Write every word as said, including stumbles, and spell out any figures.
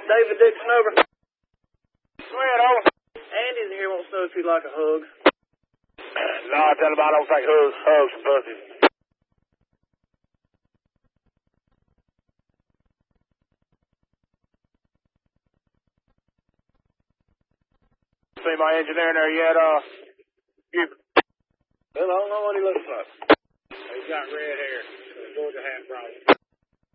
David Dixon over. Swear, over. Andy's here, wants to know if you'd like a hug. No, I tell him I don't take hugs, hugs and pussies. See my engineer in there yet, uh, you... Well, I don't know what he looks like. He's got red hair. Georgia hat problem.